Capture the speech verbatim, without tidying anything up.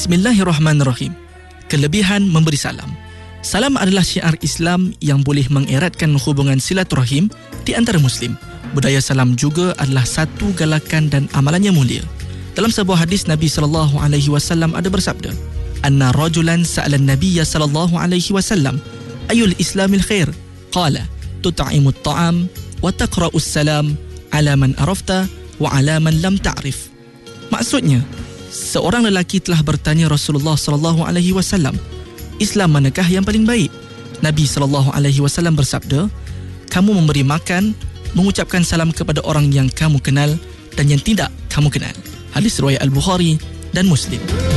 Bismillahirrahmanirrahim. Kelebihan memberi salam. Salam adalah syiar Islam yang boleh mengeratkan hubungan silaturahim di antara Muslim. Budaya salam juga adalah satu galakan dan amalannya mulia. Dalam sebuah hadis, Nabi sallallahu alaihi wasallam ada bersabda, "Anna rajulan sa'ala an-nabiy sallallahu alaihi wasallam, ayul islamil khair?" Qala, "Tut'imut ta'am wa taqra'us salam ala man arafta wa ala man lam ta'rif." Maksudnya, seorang lelaki telah bertanya Rasulullah sallallahu alaihi wasallam, Islam manakah yang paling baik? Nabi sallallahu alaihi wasallam bersabda, kamu memberi makan, mengucapkan salam kepada orang yang kamu kenal dan yang tidak kamu kenal. Hadis riwayat Al-Bukhari dan Muslim.